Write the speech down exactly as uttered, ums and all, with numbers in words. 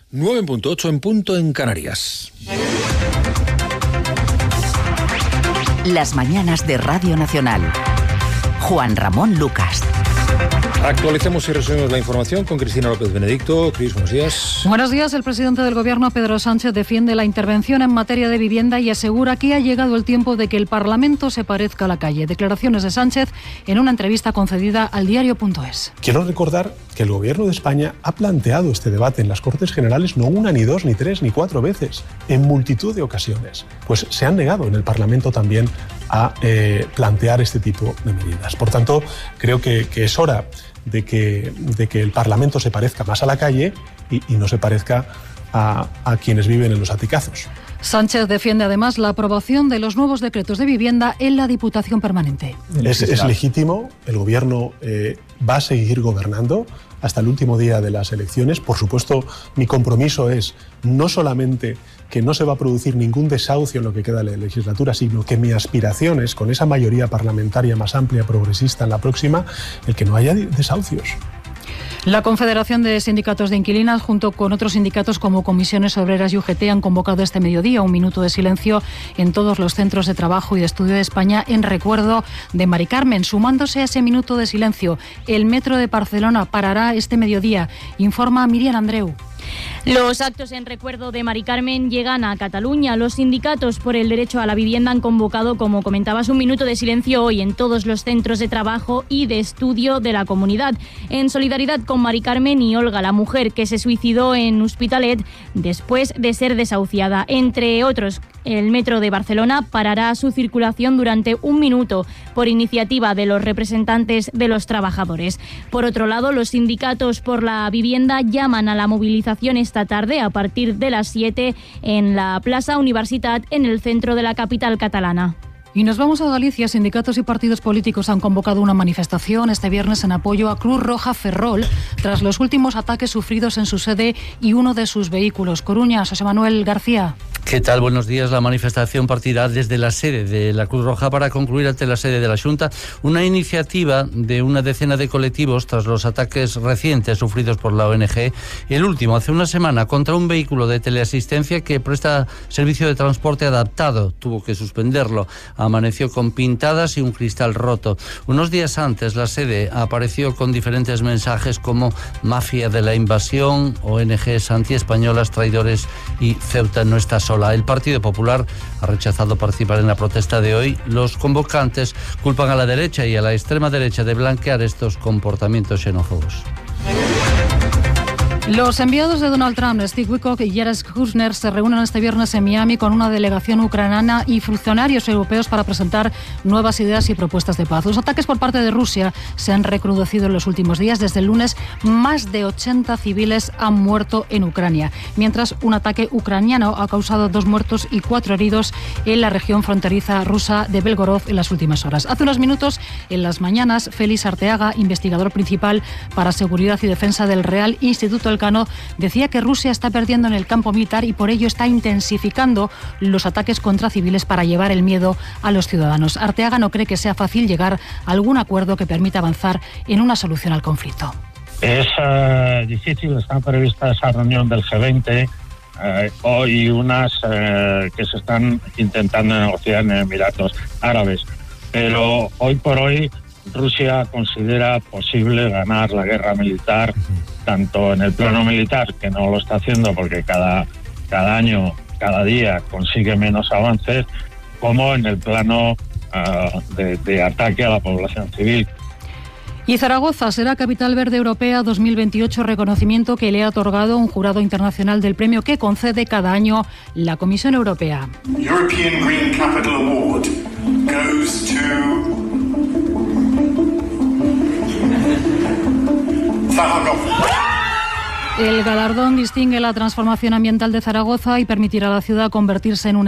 nueve punto ocho en punto en Canarias. Las mañanas de Radio Nacional. Juan Ramón Lucas. Actualicemos y resumimos la información con Cristina López Benedicto. Cris, buenos días. Buenos días. El presidente del Gobierno, Pedro Sánchez, defiende la intervención en materia de vivienda y asegura que ha llegado el tiempo de que el Parlamento se parezca a la calle. Declaraciones de Sánchez en una entrevista concedida al diario punto es. Quiero recordar que el Gobierno de España ha planteado este debate en las Cortes Generales no una, ni dos, ni tres, ni cuatro veces, en multitud de ocasiones. Pues se han negado en el Parlamento también a eh, plantear este tipo de medidas. Por tanto, creo que, que es hora de que, de que el Parlamento se parezca más a la calle y, y no se parezca a, a quienes viven en los aticazos. Sánchez defiende además la aprobación de los nuevos decretos de vivienda en la Diputación Permanente. Es, es legítimo, el Gobierno eh, va a seguir gobernando hasta el último día de las elecciones. Por supuesto, mi compromiso es no solamente que no se va a producir ningún desahucio en lo que queda de la legislatura, sino que mi aspiración es, con esa mayoría parlamentaria más amplia, progresista en la próxima, el que no haya desahucios. La Confederación de Sindicatos de Inquilinas, junto con otros sindicatos como Comisiones Obreras y U G T, han convocado este mediodía un minuto de silencio en todos los centros de trabajo y de estudio de España en recuerdo de Mari Carmen. Sumándose a ese minuto de silencio, el Metro de Barcelona parará este mediodía, informa Miriam Andreu. Los actos en recuerdo de Mari Carmen llegan a Cataluña. Los sindicatos por el derecho a la vivienda han convocado, como comentabas, un minuto de silencio hoy en todos los centros de trabajo y de estudio de la comunidad, en solidaridad con Mari Carmen y Olga, la mujer que se suicidó en Hospitalet después de ser desahuciada. Entre otros, el Metro de Barcelona parará su circulación durante un minuto por iniciativa de los representantes de los trabajadores. Por otro lado, los sindicatos por la vivienda llaman a la movilización esta tarde a partir de las siete en la Plaza Universitat, en el centro de la capital catalana. Y nos vamos a Galicia. Sindicatos y partidos políticos han convocado una manifestación este viernes en apoyo a Cruz Roja Ferrol tras los últimos ataques sufridos en su sede y uno de sus vehículos. Coruña, José Manuel García. ¿Qué tal? Buenos días. La manifestación partirá desde la sede de la Cruz Roja para concluir ante la sede de la Xunta, una iniciativa de una decena de colectivos tras los ataques recientes sufridos por la O N G, el último hace una semana contra un vehículo de teleasistencia que presta servicio de transporte adaptado. Tuvo que suspenderlo. Amaneció con pintadas y un cristal roto. Unos días antes, la sede apareció con diferentes mensajes como mafia de la invasión, O N Ges antiespañolas, traidores y Ceuta no está sola. El Partido Popular ha rechazado participar en la protesta de hoy. Los convocantes culpan a la derecha y a la extrema derecha de blanquear estos comportamientos xenófobos. Los enviados de Donald Trump, Steve Witkoff y Jared Kushner, se reúnen este viernes en Miami con una delegación ucraniana y funcionarios europeos para presentar nuevas ideas y propuestas de paz. Los ataques por parte de Rusia se han recrudecido en los últimos días. Desde el lunes, más de ochenta civiles han muerto en Ucrania, mientras un ataque ucraniano ha causado dos muertos y cuatro heridos en la región fronteriza rusa de Belgorod en las últimas horas. Hace unos minutos, en las mañanas, Félix Arteaga, investigador principal para seguridad y defensa del Real Instituto Elcano, decía que Rusia está perdiendo en el campo militar y por ello está intensificando los ataques contra civiles para llevar el miedo a los ciudadanos. Arteaga no cree que sea fácil llegar a algún acuerdo que permita avanzar en una solución al conflicto. Es uh, difícil, está prevista esa reunión del G veinte, uh, hoy unas uh, que se están intentando negociar en Emiratos Árabes, pero hoy por hoy Rusia considera posible ganar la guerra militar, tanto en el plano militar, que no lo está haciendo porque cada, cada año, cada día consigue menos avances, como en el plano uh, de, de ataque a la población civil. Y Zaragoza será Capital Verde Europea dos mil veintiocho, reconocimiento que le ha otorgado un jurado internacional del premio que concede cada año la Comisión Europea. European Green Capital Award goes to El galardón distingue la transformación ambiental de Zaragoza y permitirá a la ciudad convertirse en un